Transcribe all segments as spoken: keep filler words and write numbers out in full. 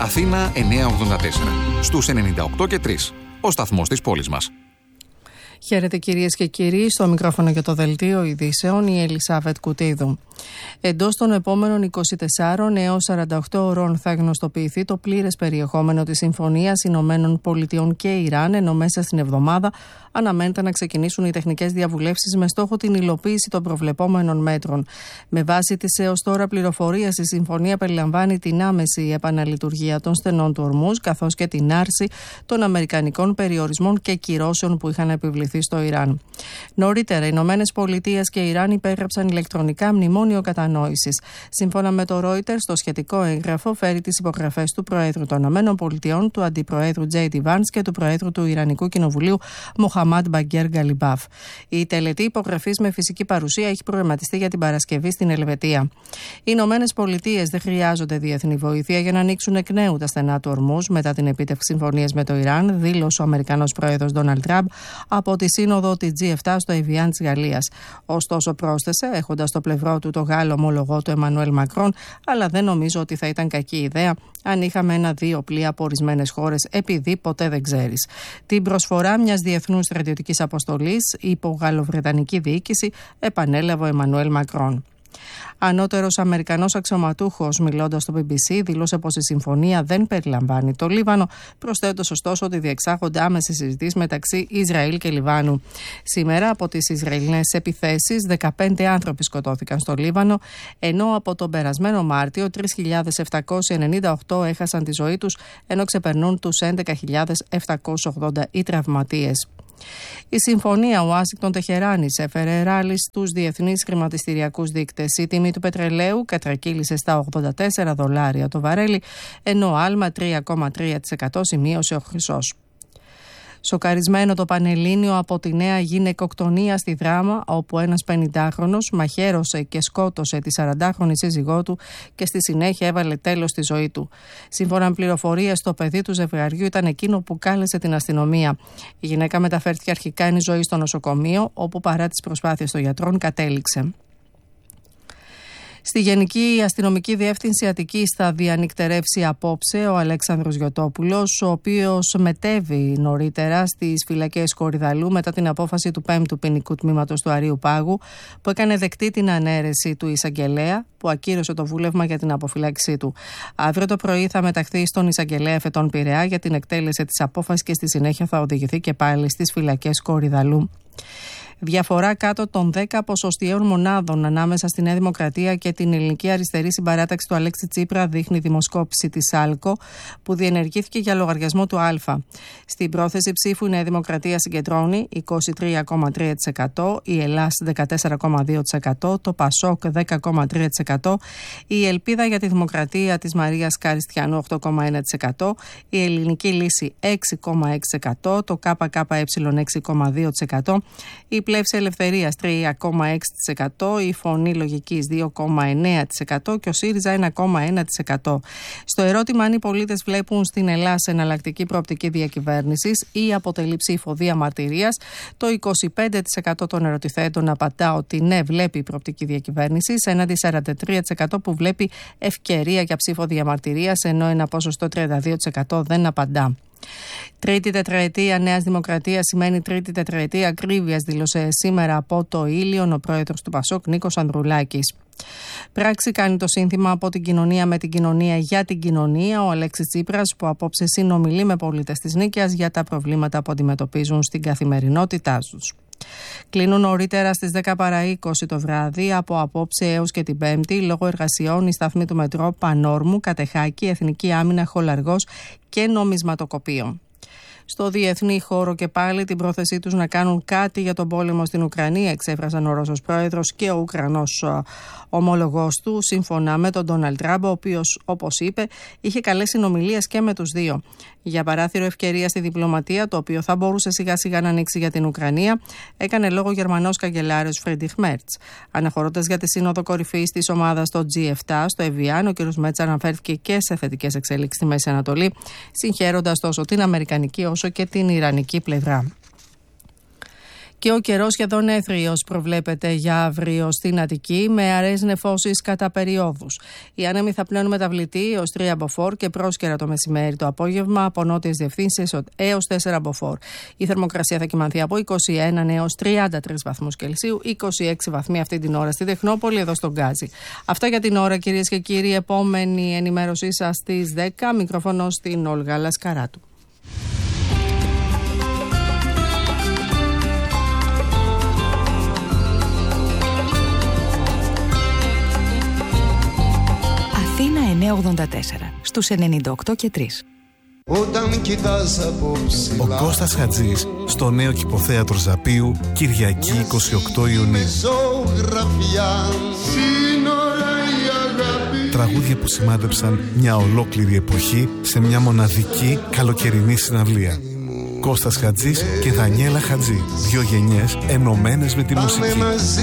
Αθήνα εννιακόσια ογδόντα τέσσερα. Στους ενενήντα οκτώ και τρία. Ο σταθμός της πόλης μας. Χαίρετε κυρίες και κύριοι, στο μικρόφωνο για το Δελτίο Ειδήσεων η Ελισάβετ Κουτίδου. Εντός των επόμενων είκοσι τεσσάρων έως σαράντα οκτώ ώρων θα γνωστοποιηθεί το πλήρες περιεχόμενο της Συμφωνίας Ηνωμένων Πολιτειών και Ιράν, ενώ μέσα στην εβδομάδα αναμένεται να ξεκινήσουν οι τεχνικές διαβουλεύσεις με στόχο την υλοποίηση των προβλεπόμενων μέτρων. Με βάση τις έως τώρα πληροφορίες, η συμφωνία περιλαμβάνει την άμεση επαναλειτουργία των στενών του Ορμούζ, καθώς και την άρση των αμερικανικών περιορισμών και κυρώσεων που είχαν επιβληθεί στο Ιράν. Νωρίτερα, οι Ηνωμένες Πολιτείες και Ιράν υπέγραψαν ηλεκτρονικά μνημόνιο κατανόησης. Σύμφωνα με το Reuters, το σχετικό έγγραφο φέρει τις υπογραφές του Προέδρου των Ηνωμένων Πολιτειών, του Αντιπροέδρου Τζέι Ντι Βάνς και του Προέδρου του Ιρανικού Κοινοβουλίου Μοχαμάντ Μπαγκέρ Γκαλιμπάφ. Η τελετή υπογραφής με φυσική παρουσία έχει προγραμματιστεί για την Παρασκευή στην Ελβετία. Οι Ηνωμένες Πολιτείες δεν χρειάζονται διεθνή βοήθεια για να ανοίξουν εκ νέου τα στενά του Ορμούζ μετά την επίτευξη συμφωνίας με το Ιράν, δήλωσε ο Αμερικανός Πρόεδρος Ντόναλντ Τραμπ από τη σύνοδο τη τζι επτά στο Εβιάν της Γαλλίας. Ωστόσο, πρόσθεσε, έχοντας στο πλευρό του το Γάλλο ομολογό του Εμμανουέλ Μακρόν, αλλά δεν νομίζω ότι θα ήταν κακή ιδέα αν είχαμε ένα-δύο πλοία από ορισμένες χώρες, επειδή ποτέ δεν ξέρεις. Την προσφορά μιας διεθνούς στρατιωτικής αποστολής υπό γαλλοβρετανική διοίκηση επανέλαβε ο Εμμανουέλ Μακρόν. Ανώτερος Αμερικανός αξιωματούχος, μιλώντας στο μπι μπι σι, δήλωσε πως η συμφωνία δεν περιλαμβάνει το Λίβανο, προσθέτοντας ωστόσο ότι διεξάγονται άμεσες συζητήσεις μεταξύ Ισραήλ και Λιβάνου. Σήμερα, από τις Ισραηλινές επιθέσεις, δεκαπέντε άνθρωποι σκοτώθηκαν στο Λίβανο, ενώ από τον περασμένο Μάρτιο τρεις χιλιάδες επτακόσιοι ενενήντα οκτώ έχασαν τη ζωή τους, ενώ ξεπερνούν τους έντεκα χιλιάδες επτακόσιοι ογδόντα οι τραυματίες. Η συμφωνία Ουάσιγκτον-Τεχεράνης έφερε ράλι στους διεθνείς χρηματιστηριακούς δείκτες. Η τιμή του πετρελαίου κατρακύλησε στα ογδόντα τέσσερα δολάρια το βαρέλι, ενώ άλμα τρία κόμμα τρία τοις εκατό σημείωσε ο χρυσός. Σοκαρισμένο το Πανελλήνιο από τη νέα γυναικοκτονία στη Δράμα, όπου ένας πενηντάχρονος μαχαίρωσε και σκότωσε τη σαραντάχρονη σύζυγό του και στη συνέχεια έβαλε τέλος στη ζωή του. Σύμφωνα με πληροφορίες, το παιδί του ζευγαριού ήταν εκείνο που κάλεσε την αστυνομία. Η γυναίκα μεταφέρθηκε αρχικά εν ζωή στο νοσοκομείο, όπου παρά τις προσπάθειες των γιατρών κατέληξε. Στη Γενική Αστυνομική Διεύθυνση Αττικής θα διανυκτερεύσει απόψε ο Αλέξανδρος Γιωτόπουλος, ο οποίος μετέβη νωρίτερα στις φυλακές Κορυδαλού μετά την απόφαση του πέμπτου ποινικού τμήματος του Αρείου Πάγου, που έκανε δεκτή την ανέρεση του εισαγγελέα, που ακύρωσε το βούλευμα για την αποφυλάκησή του. Αύριο το πρωί θα μεταχθεί στον εισαγγελέα Εφετών Πειραιά για την εκτέλεση της απόφασης και στη συνέχεια θα οδηγηθεί και πάλι στις φυλακές Κορυδαλού. Διαφορά κάτω των δέκα ποσοστιαίων μονάδων ανάμεσα στη Νέα Δημοκρατία και την Ελληνική Αριστερή Συμπαράταξη του Αλέξη Τσίπρα δείχνει δημοσκόπηση της άλκο, που διενεργήθηκε για λογαριασμό του Α. Στην πρόθεση ψήφου η Νέα Δημοκρατία συγκεντρώνει είκοσι τρία κόμμα τρία τοις εκατό, η Ελλάς δεκατέσσερα κόμμα δύο τοις εκατό, το Πασόκ δέκα κόμμα τρία τοις εκατό, η Ελπίδα για τη Δημοκρατία της Μαρίας Καριστιανού οκτώ κόμμα ένα τοις εκατό, η Ελληνική Λύση έξι κόμμα έξι τοις εκατό, το ΚΚΕ έξι κόμμα δύο τοις εκατό, η Πλεύση Ελευθερίας τρία κόμμα έξι τοις εκατό, η Φωνή Λογικής δύο κόμμα εννέα τοις εκατό και ο ΣΥΡΙΖΑ ένα κόμμα ένα τοις εκατό. Στο ερώτημα αν οι πολίτες βλέπουν στην Ελλάδα εναλλακτική προοπτική διακυβέρνησης ή αποτελεί ψήφο διαμαρτυρίας, το είκοσι πέντε τοις εκατό των ερωτηθέντων απαντά ότι ναι, βλέπει προοπτική διακυβέρνησης, έναντι σαράντα τρία τοις εκατό που βλέπει ευκαιρία για ψήφο διαμαρτυρίας, ενώ ένα ποσοστό τριάντα δύο τοις εκατό δεν απαντά. Τρίτη τετραετία Νέας Δημοκρατίας σημαίνει τρίτη τετραετία ακρίβειας, δήλωσε σήμερα από το Ήλιον ο πρόεδρος του Πασόκ Νίκος Ανδρουλάκης. Πράξη κάνει το σύνθημα από την κοινωνία με την κοινωνία για την κοινωνία ο Αλέξης Τσίπρας, που απόψε συνομιλεί με πολίτες της Νίκαιας για τα προβλήματα που αντιμετωπίζουν στην καθημερινότητά τους. Κλείνουν νωρίτερα στις δέκα παρά είκοσι το βράδυ από απόψε έως και την Πέμπτη λόγω εργασιών η σταθμή του μετρό Πανόρμου, Κατεχάκη, Εθνική Άμυνα, Χολαργός και Νομισματοκοπείο. Στο διεθνή χώρο και πάλι την πρόθεσή τους να κάνουν κάτι για τον πόλεμο στην Ουκρανία εξέφρασαν ο Ρώσος πρόεδρος και ο Ουκρανός ομόλογός του, σύμφωνα με τον Ντόναλντ Τραμπ, ο οποίος, όπως είπε, είχε καλές συνομιλίες και με τους δύο. Για παράθυρο ευκαιρία στη διπλωματία, το οποίο θα μπορούσε σιγά σιγά να ανοίξει για την Ουκρανία, έκανε λόγο ο Γερμανός καγκελάριος Φρίντριχ Μέρτς. Αναχωρώντας για τη σύνοδο κορυφής της ομάδας στο τζι επτά στο Εβιάν, ο κ. Μέρτς αναφέρθηκε και σε θετικές εξελίξεις στη Μέση Ανατολή, συγχαίροντας τόσο την αμερικανική όσο και την ιρανική πλευρά. Και ο καιρός σχεδόν έθριος προβλέπεται για αύριο στην Αττική, με αραιές νεφώσεις κατά περιόδους. Οι άνεμοι θα πλέουν μεταβλητοί έως τρία μποφόρ και πρόσκαιρα το μεσημέρι. Το απόγευμα από νότιες διευθύνσεις έως τέσσερα μποφόρ. Η θερμοκρασία θα κυμανθεί από είκοσι ένα έως τριάντα τρεις βαθμούς Κελσίου, είκοσι έξι βαθμοί αυτή την ώρα στη Τεχνόπολη, εδώ στον Γκάζι. Αυτά για την ώρα, κυρίες και κύριοι. Επόμενη ενημέρωσή σας στις δέκα. Μικρόφωνο στην Όλγα Λασκαράτου. Αθήνα εννιακόσια ογδόντα τέσσερα, στους ενενήντα οκτώ και τρία. Όταν κοιτάς από ψηλά, ο Κώστας Χατζής στο νέο Κηποθέατρο Ζαπίου, Κυριακή είκοσι οκτώ Ιουνίου. Τραγούδια που σημάδεψαν μια ολόκληρη εποχή σε μια μοναδική καλοκαιρινή συναυλία. Κώστας Χατζής και Δανιέλα Χατζή, δύο γενιές ενωμένες με τη μουσική.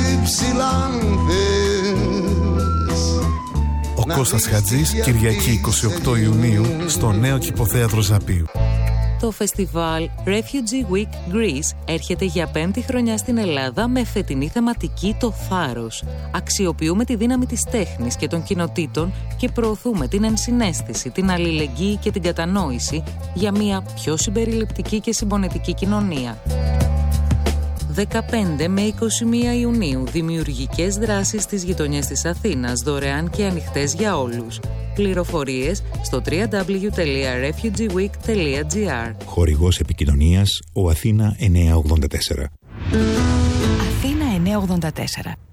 Ο Κώστας Χατζής, Κυριακή είκοσι οκτώ Ιουνίου, στο νέο Κηποθέατρο Ζαπίου. Το φεστιβάλ Refugee Week Greece έρχεται για πέμπτη χρονιά στην Ελλάδα με φετινή θεματική «Το θάρρος». Αξιοποιούμε τη δύναμη της τέχνης και των κοινοτήτων και προωθούμε την ενσυναίσθηση, την αλληλεγγύη και την κατανόηση για μια πιο συμπεριληπτική και συμπονετική κοινωνία. δεκαπέντε με είκοσι μία Ιουνίου, δημιουργικές δράσεις στις γειτονιές της Αθήνας, δωρεάν και ανοιχτές για όλους. Πληροφορίες στο double-u double-u double-u τελεία refugee week τελεία gr. Χορηγός επικοινωνίας, ο Αθήνα εννιακόσια ογδόντα τέσσερα. Αθήνα εννιακόσια ογδόντα τέσσερα.